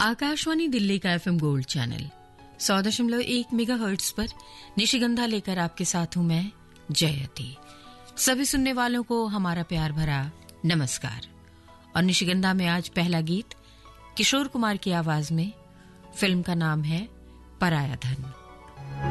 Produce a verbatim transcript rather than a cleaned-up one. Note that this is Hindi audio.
आकाशवाणी दिल्ली का एफएम गोल्ड चैनल सौ दशमलव एक मेगा हर्ट्ज पर निशिगंधा लेकर आपके साथ हूं मैं जयती। सभी सुनने वालों को हमारा प्यार भरा नमस्कार। और निशिगंधा में आज पहला गीत किशोर कुमार की आवाज में। फिल्म का नाम है पराया धन।